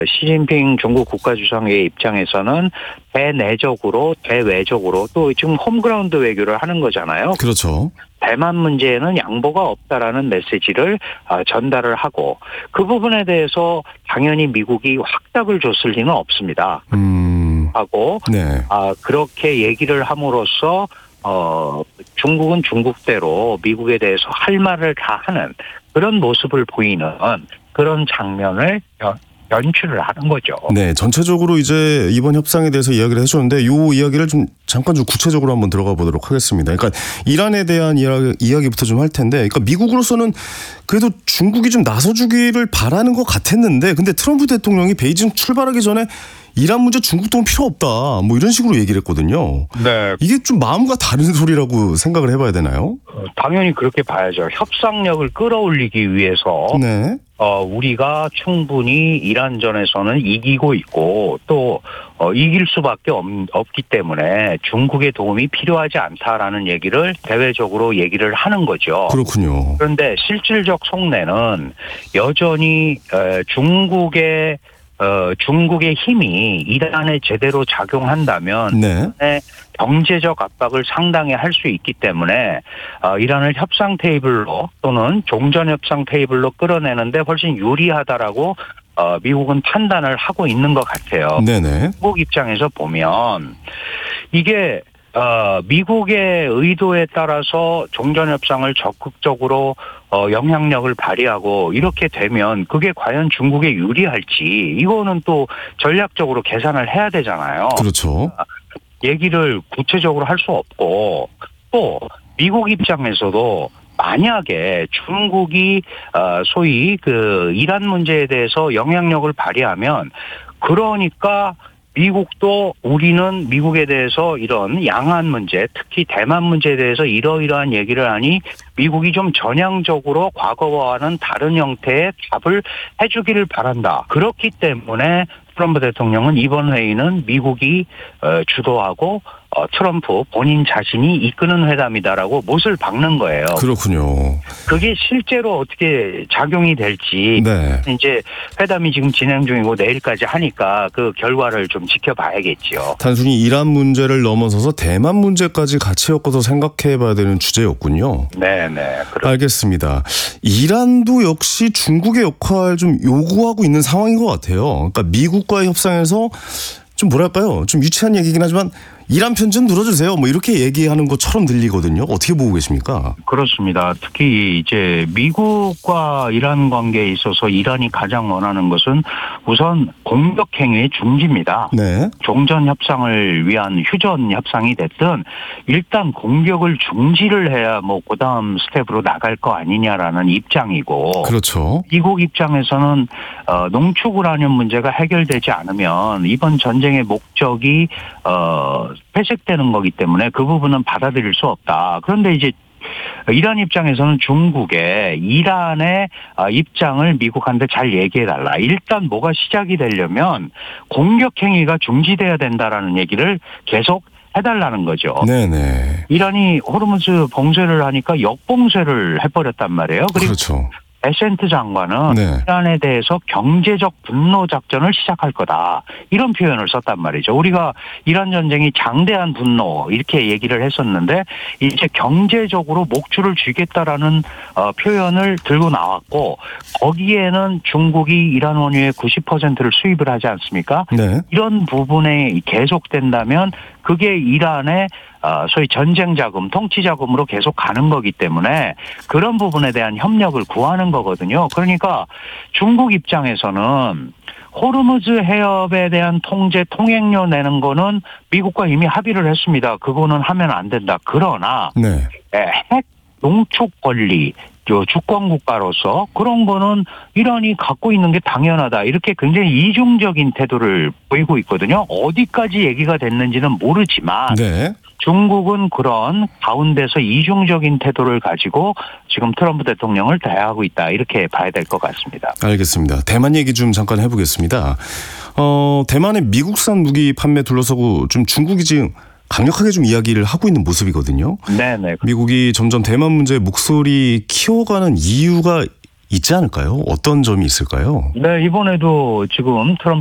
시진핑 중국 국가주석의 입장에서는 대내적으로 대외적으로 또 지금 홈그라운드 외교를 하는 거잖아요. 그렇죠. 대만 문제에는 양보가 없다라는 메시지를 전달을 하고 그 부분에 대해서 당연히 미국이 확답을 줬을 리는 없습니다. 하고 네. 그렇게 얘기를 함으로써 중국은 중국대로 미국에 대해서 할 말을 다 하는 그런 모습을 보이는 그런 장면을 연출을 하는 거죠. 네, 전체적으로 이제 이번 협상에 대해서 이야기를 해주셨는데 이 이야기를 좀 잠깐 좀 구체적으로 한번 들어가 보도록 하겠습니다. 그러니까 이란에 대한 이야기부터 좀 할 텐데, 그러니까 미국으로서는 그래도 중국이 좀 나서주기를 바라는 것 같았는데, 근데 트럼프 대통령이 베이징 출발하기 전에 이란 문제 중국 도움 필요 없다, 뭐 이런 식으로 얘기를 했거든요. 네, 이게 좀 마음과 다른 소리라고 생각을 해봐야 되나요? 당연히 그렇게 봐야죠. 협상력을 끌어올리기 위해서. 네. 우리가 충분히 이란전에서는 이기고 있고 또 이길 수밖에 없기 때문에 중국의 도움이 필요하지 않다라는 얘기를 대외적으로 얘기를 하는 거죠. 그렇군요. 그런데 실질적 속내는 여전히 중국의 힘이 이란에 제대로 작용한다면 네. 경제적 압박을 상당히 할 수 있기 때문에 이란을 협상 테이블로 또는 종전 협상 테이블로 끌어내는데 훨씬 유리하다라고 미국은 판단을 하고 있는 것 같아요. 네네. 미국 입장에서 보면 이게 미국의 의도에 따라서 종전 협상을 적극적으로 영향력을 발휘하고 이렇게 되면 그게 과연 중국에 유리할지 이거는 또 전략적으로 계산을 해야 되잖아요. 그렇죠. 얘기를 구체적으로 할 수 없고 또 미국 입장에서도 만약에 중국이 소위 그 이란 문제에 대해서 영향력을 발휘하면 그러니까 미국도 우리는 미국에 대해서 이런 양안 문제, 특히 대만 문제에 대해서 이러이러한 얘기를 하니 미국이 좀 전향적으로 과거와는 다른 형태의 답을 해주기를 바란다. 그렇기 때문에 트럼프 대통령은 이번 회의는 미국이 주도하고 트럼프 본인 자신이 이끄는 회담이다라고 못을 박는 거예요. 그렇군요. 그게 실제로 어떻게 작용이 될지 네. 이제 회담이 지금 진행 중이고 내일까지 하니까 그 결과를 좀 지켜봐야겠죠. 단순히 이란 문제를 넘어서서 대만 문제까지 같이 엮어서 생각해봐야 되는 주제였군요. 네네. 알겠습니다. 이란도 역시 중국의 역할 좀 요구하고 있는 상황인 것 같아요. 그러니까 미국과의 협상에서 좀 뭐랄까요? 좀 유치한 얘기긴 하지만 이란 편 좀 들어주세요. 뭐 이렇게 얘기하는 것처럼 들리거든요. 어떻게 보고 계십니까? 그렇습니다. 특히 이제 미국과 이란 관계에 있어서 이란이 가장 원하는 것은 우선 공격 행위의 중지입니다. 네. 종전 협상을 위한 휴전 협상이 됐든 일단 공격을 중지를 해야 뭐 그다음 스텝으로 나갈 거 아니냐라는 입장이고. 그렇죠. 미국 입장에서는 농축 우라늄 문제가 해결되지 않으면 이번 전쟁의 목적이 회색되는 거기 때문에 그 부분은 받아들일 수 없다. 그런데 이제 이란 입장에서는 중국의 이란의 입장을 미국한테 잘 얘기해달라. 일단 뭐가 시작이 되려면 공격 행위가 중지돼야 된다라는 얘기를 계속 해달라는 거죠. 네네. 이란이 호르무즈 봉쇄를 하니까 역봉쇄를 해버렸단 말이에요. 그리고 그렇죠. 에센트 장관은 이란에 대해서 경제적 분노 작전을 시작할 거다. 이런 표현을 썼단 말이죠. 우리가 이란 전쟁이 장대한 분노 이렇게 얘기를 했었는데 이제 경제적으로 목줄을 쥐겠다라는 표현을 들고 나왔고 거기에는 중국이 이란 원유의 90%를 수입을 하지 않습니까? 네. 이런 부분에 계속된다면 그게 이란의 소위 전쟁 자금, 통치 자금으로 계속 가는 거기 때문에 그런 부분에 대한 협력을 구하는 거거든요. 그러니까 중국 입장에서는 호르무즈 해협에 대한 통제, 통행료 내는 거는 미국과 이미 합의를 했습니다. 그거는 하면 안 된다. 그러나 핵 농축 권리, 주권 국가로서 그런 거는 이란이 갖고 있는 게 당연하다. 이렇게 굉장히 이중적인 태도를 보이고 있거든요. 어디까지 얘기가 됐는지는 모르지만 중국은 그런 가운데서 이중적인 태도를 가지고 지금 트럼프 대통령을 대하고 있다. 이렇게 봐야 될 것 같습니다. 알겠습니다. 대만 얘기 좀 잠깐 해보겠습니다. 대만의 미국산 무기 판매 둘러싸고 좀 중국이 지금 강력하게 좀 이야기를 하고 있는 모습이거든요. 네네. 미국이 점점 대만 문제에 목소리 키워가는 이유가 있지 않을까요? 어떤 점이 있을까요? 네, 이번에도 지금 트럼프